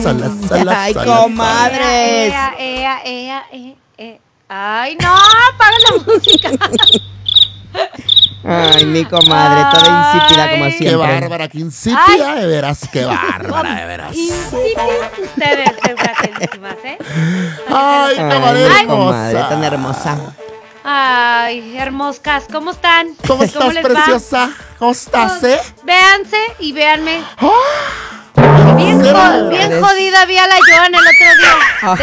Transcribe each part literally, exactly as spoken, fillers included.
Sola, sola, Ay, sola, comadres. Ea, ea, ea, ea, ea. Ay, no, apaga la música. Ay, mi comadre, toda insípida como Ay. siempre. Qué bárbara, qué insípida, de veras, qué bárbara, de veras. Insípidas ustedes, desgraciadísimas, ¿eh? Ay, Ay, comadre mi hermosa. comadre, tan hermosa. Ay, hermoscas, ¿cómo están? ¿Cómo estás, les va? preciosa? ¿Cómo estás, eh? Véanse y véanme. ¿En Bien, serio? jo- bien Eres- jodida vi a la Joan el otro día. Ah.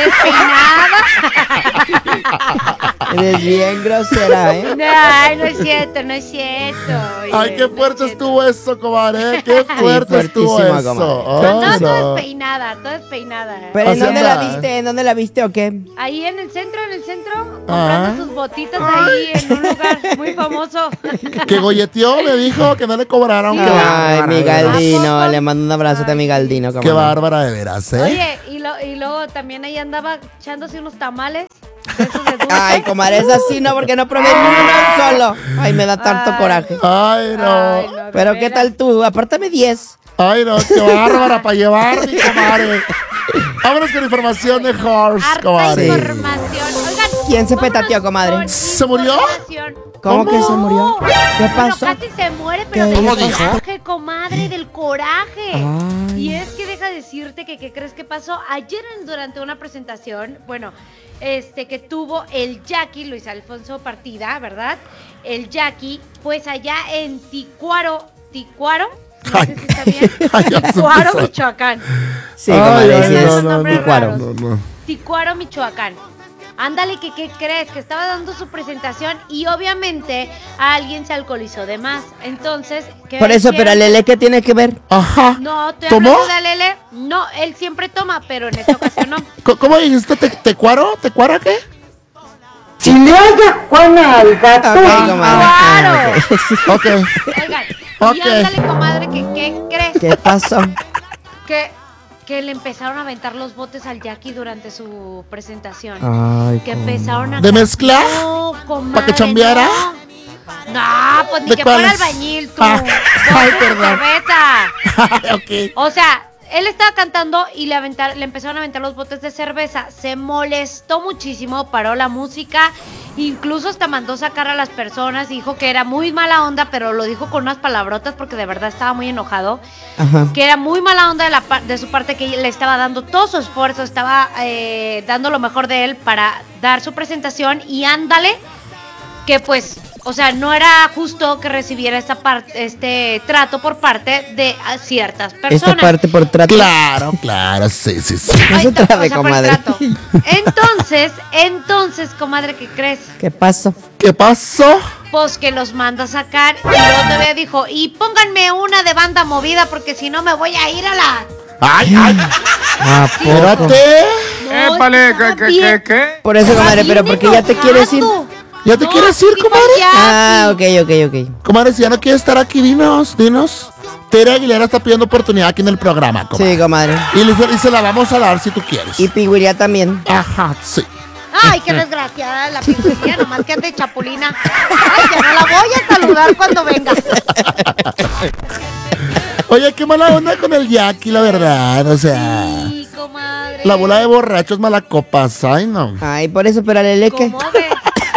Despeinada. Eres bien grosera, ¿eh? Ay, no es cierto, no es cierto. Oye, Ay, qué no fuerte es cierto. estuvo eso, comadre. Qué fuerte estuvo fuertísimo, eso. comadre. Ay, No, no. toda despeinada, toda despeinada. Pero ¿en O sea, dónde la anda. viste? ¿En dónde la viste o qué? Ahí en el centro, en el centro, Ah. comprando sus botitas ahí en un lugar muy famoso. Que golleteó, le dijo que no le cobraron. Sí. Qué Ay, bárbara, mi de veras. Galdino, ¿A poco? le mando un abrazote a mi Galdino, Qué comadre. bárbara, de veras, ¿eh? Oye, y, lo, y luego también ahí andaba echándose unos tamales. De esos de dulce. Ay, comadre, es así, no, porque no probé ni uno solo. Ay, me da tanto Ay. coraje. Ay, no. Ay, no, de Pero ¿qué veras. tal tú? Apártame diez. Ay, no, qué bárbara para llevar, mi comadre. Vámonos con información de Horse, Harta comadre. información. Oigan, ¿Quién se vámonos petateó, comadre? con ¿Se murió? información. ¿Cómo, ¿Cómo? que se murió? ¿Qué Bueno, pasó? casi se muere, pero ¿Qué del ¿Cómo dijo? coraje, comadre, del coraje. Ay. Y es que deja decirte que, ¿qué crees que pasó? Ayer en- durante una presentación, bueno, este que tuvo el Jackie, Luis Alfonso Partida, ¿verdad? El Jackie, pues allá en Ticuaro, Ticuaro, no sé si está bien, Ay, ya se Ticuaro, empezó. Michoacán. Sí, Ay, comadre, ay, sí no, es no, no, no, Ticuaro. No, no. Ticuaro, Michoacán. Ándale, que qué crees, que estaba dando su presentación y obviamente a alguien se alcoholizó de más. Entonces, ¿qué Por eso, pero hicieron? Lele, ¿qué tiene que ver? Ajá. No, te ¿Tomó? hablando de Alele. No, él siempre toma, pero en esta ocasión no. Co- ¿Cómo dijiste? ¿Te, ¿Tecuaro? ¿Tecuara qué? Si le haya Juana al gato. Ok, comadre. Ah, ¡Claro! ok. Ok. Oigan, Ok. y ándale, comadre, que ¿qué crees? ¿Qué pasó? Que, que le empezaron a aventar los botes al Jackie durante su presentación. Ay, Que empezaron a... ¿De mezclar? No, comadre, ¿Pa' que chambeara? No, no pues ni ¿De que fuera cuáles? albañil, tú. Ah, ay, Botes de perdón. cerveza. Ok. O sea, él estaba cantando y le, aventar- le empezaron a aventar los botes de cerveza. Se molestó muchísimo, paró la música, incluso hasta mandó sacar a las personas. Dijo que era muy mala onda, pero lo dijo con unas palabrotas porque de verdad estaba muy enojado. Ajá. Que era muy mala onda de, la, par- de su parte, que le estaba dando todo su esfuerzo, estaba eh, dando lo mejor de él para dar su presentación. Y ándale, que pues... O sea, no era justo que recibiera esta parte, este trato por parte de ah, ciertas personas. Esta parte por trato. Claro, claro, sí, sí, sí. No se Ahí está, trate, o sea, por el comadre. trato. Entonces, entonces, comadre, ¿qué crees? ¿Qué pasó? ¿Qué pasó? Pues que los manda a sacar y luego todavía dijo, y pónganme una de banda movida porque si no me voy a ir a la... Ay, ay. ¿A poco? Espérate. No, Épale, estaba ¿qué, qué, bien- qué, qué? Por eso, comadre, estaba pero bien porque ya te quieres ir. enojado. ¿Ya te No, quieres ir, dijo comadre? Jackie. Ah, ok, ok, ok. Comadre, si ya no quieres estar aquí, dinos, dinos. Tere Aguilera está pidiendo oportunidad aquí en el programa, comadre. Sí, comadre. Y, le- y se la vamos a dar si tú quieres. Y Piguiría también. Ajá, sí. Ay, qué desgraciada la pizzería, nomás que ande chapulina. Ay, ya no la voy a saludar cuando venga. Oye, qué mala onda con el Jackie, la verdad. O sea, Sí, comadre. la bola de borrachos malacopas. Ay, no. Ay, por eso, pero a Lele, ¿qué? ¿Cómo ve?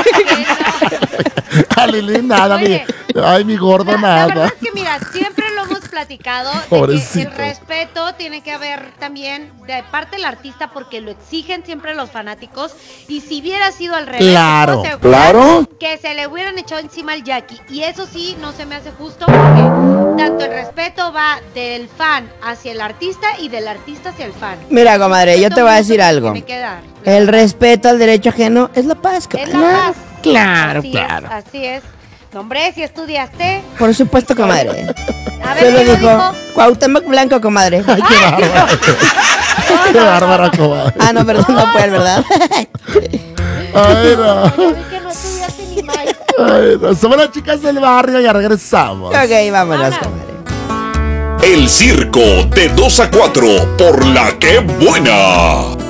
A Lili nada, mi, Oye, ay, mi gordo La, la nada. verdad es que mira, siempre lo hemos platicado de que Pobrecito. el respeto tiene que haber también de parte del artista porque lo exigen siempre los fanáticos y si hubiera sido al revés, Claro, ¿cómo te- claro. que se le hubieran echado encima al Jackie y eso sí no se me hace justo porque tanto el respeto va del fan hacia el artista y del artista hacia el fan. Mira, comadre, yo Respeto te voy a mutuo decir se algo. tiene que dar. El respeto al derecho ajeno es la paz, Es comadre. la paz. Claro, Así claro. Es, así es. No, hombre, si estudiaste. Por supuesto, comadre. A ver, Se lo ¿qué dijo Cuauhtémoc Blanco, comadre. Ay, qué bárbara. Qué bárbara, comadre. Ah, no, perdón, no fue él, ¿verdad? Ay, no. Ya vi que no estudiaste ni más. Ay, no. Somos las chicas del barrio y ya regresamos. Ok, vámonos, Vámonos. comadre. El circo de dos a cuatro por la que buena.